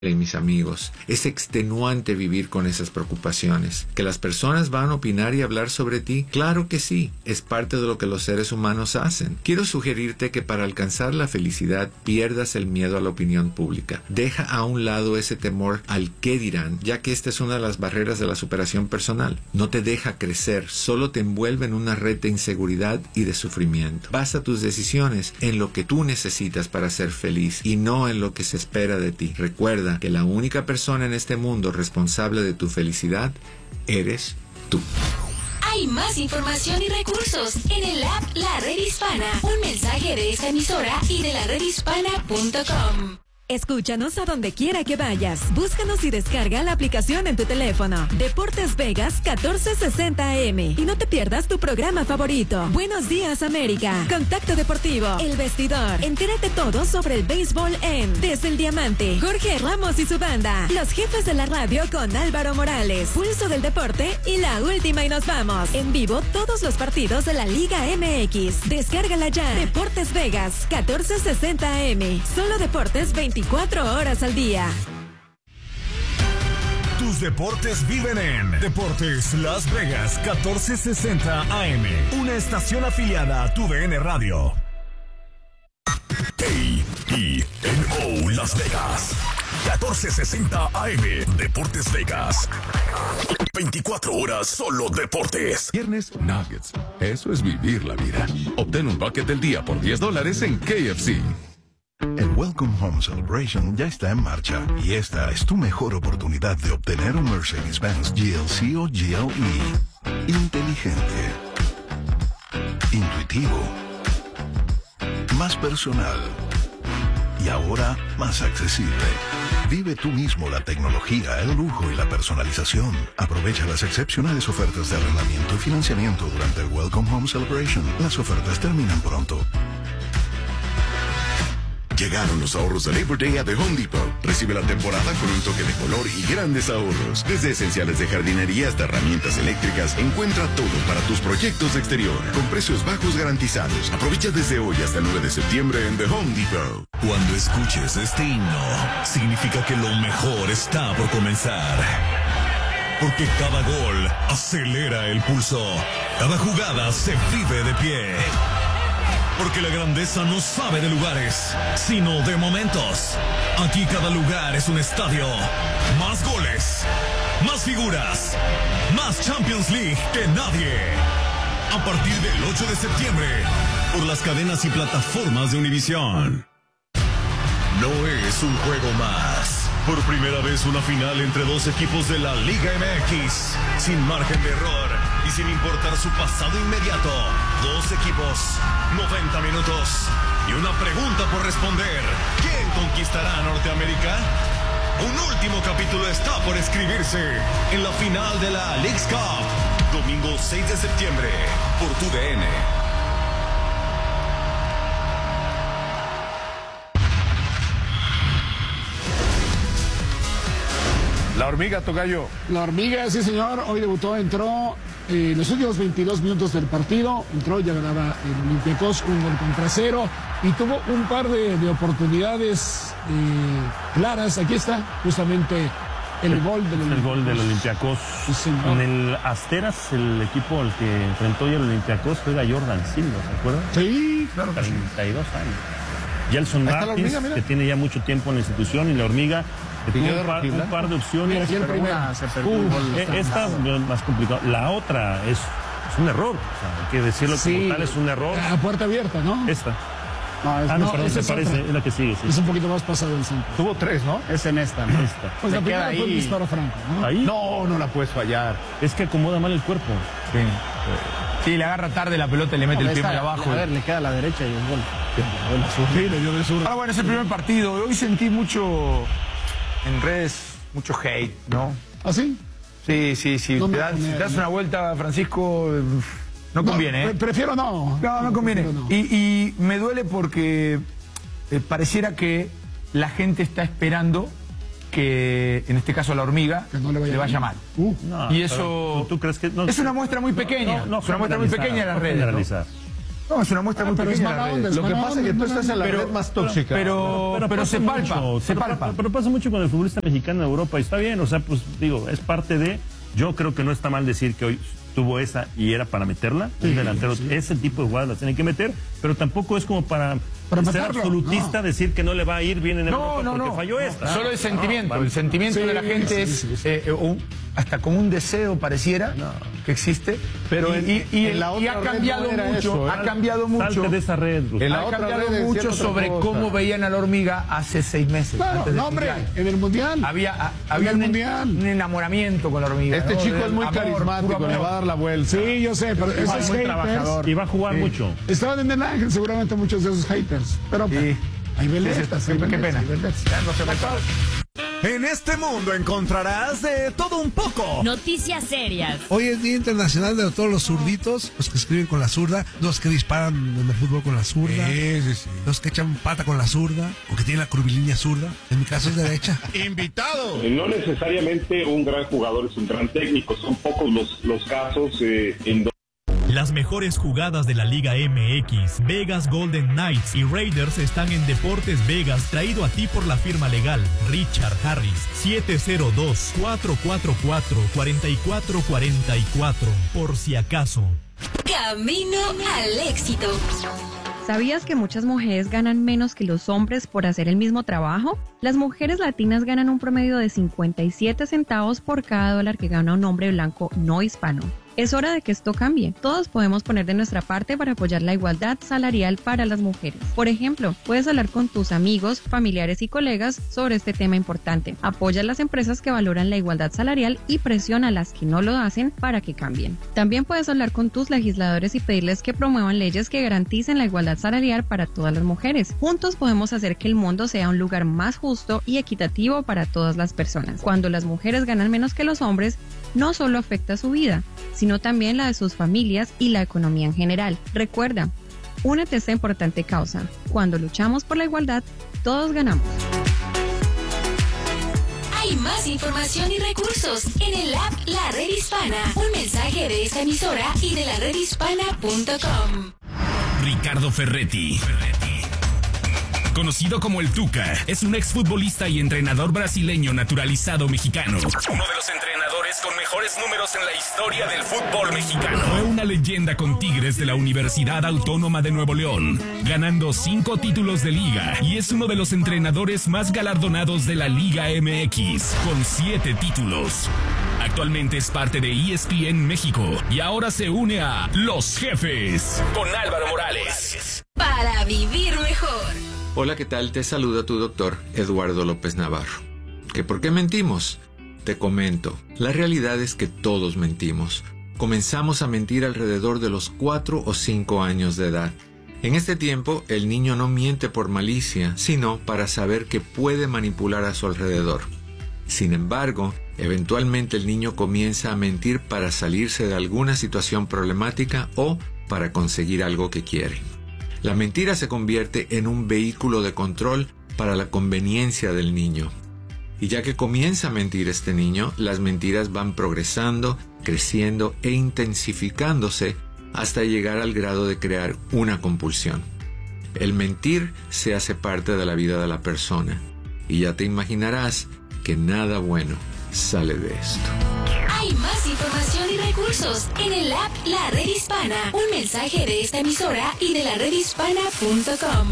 y mis amigos. Es extenuante vivir con esas preocupaciones. ¿Que las personas van a opinar y hablar sobre ti? Claro que sí, es parte de lo que los seres humanos hacen. Quiero sugerirte que para alcanzar la felicidad pierdas el miedo a la opinión pública. Deja a un lado ese temor al qué dirán, ya que esta es una de las barreras de la superación personal. No te deja crecer, solo te envuelve en una red de inseguridad y de sufrimiento. Basa tus decisiones en lo que tú necesitas para ser feliz y no en lo que se espera de ti. Recuerda que la única persona en este mundo responsable de tu felicidad eres tú. Hay más información y recursos en el app La Red Hispana. Un mensaje de esta emisora y de laredhispana.com. Escúchanos a donde quiera que vayas. Búscanos y descarga la aplicación en tu teléfono. Deportes Vegas 1460 AM. Y no te pierdas tu programa favorito. Buenos días, América. Contacto Deportivo. El Vestidor. Entérate todo sobre el béisbol en Desde el Diamante. Jorge Ramos y su banda. Los jefes de la radio con Álvaro Morales. Pulso del Deporte y La Última y Nos Vamos. En vivo todos los partidos de la Liga MX. Descárgala ya. Deportes Vegas 1460 AM. Solo deportes 24 horas al día. Tus deportes viven en Deportes Las Vegas 1460 AM. Una estación afiliada a TUDN Radio. KENO Las Vegas 1460 AM. Deportes Vegas. 24 horas solo deportes. Viernes Nuggets. Eso es vivir la vida. Obtén un bucket del día por $10 en KFC. El Welcome Home Celebration ya está en marcha y esta es tu mejor oportunidad de obtener un Mercedes-Benz GLC o GLE. Inteligente, intuitivo, más personal y ahora más accesible. Vive tú mismo la tecnología, el lujo y la personalización. Aprovecha las excepcionales ofertas de arrendamiento y financiamiento durante el Welcome Home Celebration. Las ofertas terminan pronto. Llegaron los ahorros de Labor Day a The Home Depot. Recibe la temporada con un toque de color y grandes ahorros. Desde esenciales de jardinería hasta herramientas eléctricas, encuentra todo para tus proyectos de exterior, con precios bajos garantizados. Aprovecha desde hoy hasta el 9 de septiembre en The Home Depot. Cuando escuches este himno, significa que lo mejor está por comenzar. Porque cada gol acelera el pulso. Cada jugada se vive de pie. Porque la grandeza no sabe de lugares, sino de momentos. Aquí cada lugar es un estadio. Más goles, más figuras, más Champions League que nadie. A partir del 8 de septiembre, por las cadenas y plataformas de Univisión. No es un juego más. Por primera vez una final entre dos equipos de la Liga MX. Sin margen de error y sin importar su pasado inmediato. Dos equipos, 90 minutos y una pregunta por responder. ¿Quién conquistará a Norteamérica? Un último capítulo está por escribirse en la final de la Leagues Cup. Domingo 6 de septiembre por TUDN. La hormiga, tocayo. La hormiga, sí señor, hoy debutó, entró en los últimos 22 minutos del partido, entró, ya ganaba el Olympiacos 1-0 y tuvo un par de oportunidades claras. Aquí está justamente el gol del Olympiacos. El gol del Olympiacos. Sí, en el Asteras, el equipo al que enfrentó ya el Olympiacos juega Jordan Silva, ¿se acuerdan? Sí, claro. 32 años. Gelson Martins, que tiene ya mucho tiempo en la institución, y la hormiga, que tuvo un par de opciones. Esta es más complicada. La otra es un error. O sea, hay que decirlo como tal, es un error. A puerta abierta, ¿no? Esta. No, perdón, me parece, es la que sigue. Sí. Es un poquito más pasado el centro. Tuvo tres, ¿no? Es en esta, ¿no? Pues la primera fue el disparo franco, ¿no? Ahí. No la puedes fallar. Es que acomoda mal el cuerpo. Sí. Sí, le agarra tarde la pelota y le mete el pie muy abajo. A ver, le queda a la derecha y un gol. Sí, le dio de sur. Ahora bueno, es el primer partido. Hoy sentí mucho en redes, mucho hate, ¿no? ¿Ah, sí? Sí. No si te das una vuelta, Francisco, no conviene. Prefiero no. No conviene. No. Y me duele porque pareciera que la gente está esperando que, en este caso a la hormiga, no le vaya mal. No, y eso ¿tú crees que no? Es una muestra muy pequeña. No, es una muestra muy pequeña en las redes. No, es una muestra muy pequeña. Lo que pasa es que tú estás en la red más tóxica. Pero se palpa. Pero pasa mucho con el futbolista mexicano en Europa y está bien, o sea, pues digo, es parte de... Yo creo que no está mal decir que hoy tuvo esa y era para meterla. Un delantero, ese tipo de jugadas las tiene que meter, pero tampoco es como para ser absolutista, decir que no le va a ir bien en Europa porque falló esta. Solo el sentimiento. El sentimiento de la gente es hasta como un deseo pareciera que existe, pero y ha cambiado mucho. Ha cambiado mucho. Salte de esa red. Ha cambiado mucho sobre cómo veían a la hormiga hace 6 meses. Claro, en el Mundial. Había un enamoramiento con la hormiga. Este chico es muy carismático, le va a dar la vuelta. Sí, yo sé, pero esos muy trabajador. Y va a jugar mucho. Estaban en el Ángel seguramente muchos de esos haters, pero hay veletas. Qué pena. En este mundo encontrarás de todo un poco. Noticias serias. Hoy es Día Internacional de todos los zurditos, los que escriben con la zurda, los que disparan en el fútbol con la zurda, los que echan pata con la zurda, o que tienen la curvilínea zurda. En mi caso es derecha. ¡Invitado! No necesariamente un gran jugador es un gran técnico, son pocos los casos en donde... Las mejores jugadas de la Liga MX, Vegas Golden Knights y Raiders están en Deportes Vegas, traído a ti por la firma legal Richard Harris, 702-444-4444, por si acaso. Camino al éxito. ¿Sabías que muchas mujeres ganan menos que los hombres por hacer el mismo trabajo? Las mujeres latinas ganan un promedio de 57 centavos por cada dólar que gana un hombre blanco no hispano. Es hora de que esto cambie. Todos podemos poner de nuestra parte para apoyar la igualdad salarial para las mujeres. Por ejemplo, puedes hablar con tus amigos, familiares y colegas sobre este tema importante. Apoya a las empresas que valoran la igualdad salarial y presiona a las que no lo hacen para que cambien. También puedes hablar con tus legisladores y pedirles que promuevan leyes que garanticen la igualdad salarial para todas las mujeres. Juntos podemos hacer que el mundo sea un lugar más justo y equitativo para todas las personas. Cuando las mujeres ganan menos que los hombres, no solo afecta su vida, sino también la de sus familias y la economía en general. Recuerda, únete a esta importante causa. Cuando luchamos por la igualdad, todos ganamos. Hay más información y recursos en el app La Red Hispana. Un mensaje de esta emisora y de laredhispana.com. Ricardo Ferretti. Conocido como el Tuca, es un exfutbolista y entrenador brasileño naturalizado mexicano. Uno de los entrenadores con mejores números en la historia del fútbol mexicano. Fue una leyenda con Tigres de la Universidad Autónoma de Nuevo León, ganando 5 títulos de liga, y es uno de los entrenadores más galardonados de la Liga MX, con 7 títulos. Actualmente es parte de ESPN México y ahora se une a Los Jefes con Álvaro Morales. Para vivir mejor. Hola, ¿qué tal? Te saluda tu doctor Eduardo López Navarro. ¿Que por qué mentimos? Te comento, la realidad es que todos mentimos. Comenzamos a mentir alrededor de los 4 o 5 años de edad. En este tiempo, el niño no miente por malicia, sino para saber que puede manipular a su alrededor. Sin embargo, eventualmente el niño comienza a mentir para salirse de alguna situación problemática o para conseguir algo que quiere. La mentira se convierte en un vehículo de control para la conveniencia del niño. Y ya que comienza a mentir este niño, las mentiras van progresando, creciendo e intensificándose hasta llegar al grado de crear una compulsión. El mentir se hace parte de la vida de la persona, y ya te imaginarás que nada bueno sale de esto. Hay más información y recursos en el app La Red Hispana. Un mensaje de esta emisora y de laredhispana.com.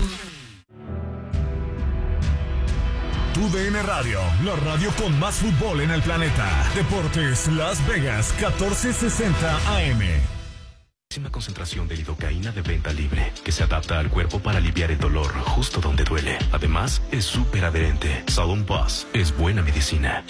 Tu DN Radio, la radio con más fútbol en el planeta. Deportes Las Vegas, 1460 AM. Máxima concentración de lidocaína de venta libre, que se adapta al cuerpo para aliviar el dolor justo donde duele. Además, es súper adherente. Salon Plus es buena medicina.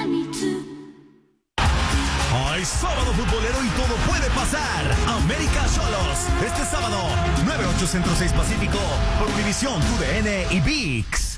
Hay sábado futbolero y todo puede pasar. América Xolos, este sábado, 9-8 Centro 6 Pacífico, por Univisión, TUDN y ViX.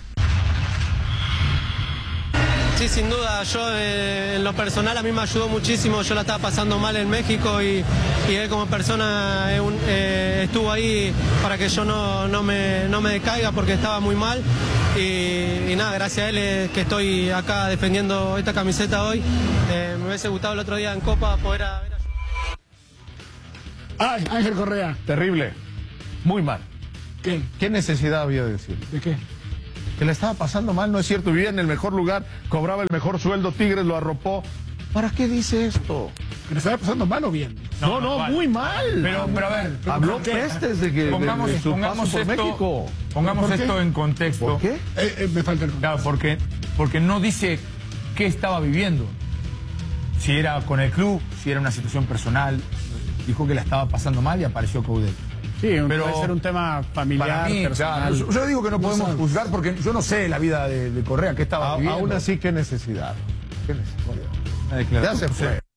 Sí, sin duda, yo en lo personal a mí me ayudó muchísimo, yo la estaba pasando mal en México y él como persona estuvo ahí para que yo no me decaiga porque estaba muy mal y nada, gracias a él es que estoy acá defendiendo esta camiseta hoy. Me hubiese gustado el otro día en Copa poder haber ayudado. ¡Ay, Ángel Correa! Terrible. Muy mal. ¿Qué? ¿Qué necesidad había de decirlo? ¿De qué? Que la estaba pasando mal, no es cierto. Vivía en el mejor lugar, cobraba el mejor sueldo, Tigres lo arropó. ¿Para qué dice esto? ¿Que le estaba pasando mal o bien? No, muy mal. Pero a ver, habló pestes de que pongamos de su paso por México. Pongamos esto en contexto. ¿Por qué? Me falta el contexto. Claro, porque no dice qué estaba viviendo. Si era con el club, si era una situación personal. Dijo que la estaba pasando mal y apareció Coudet. Sí, pero puede ser un tema familiar, para mí, personal. Yo digo que no podemos juzgar porque yo no sé la vida de Correa, qué estaba viviendo. Aún así, ¿qué necesidad? ¿Qué necesidad? Una declaración. Ya se fue.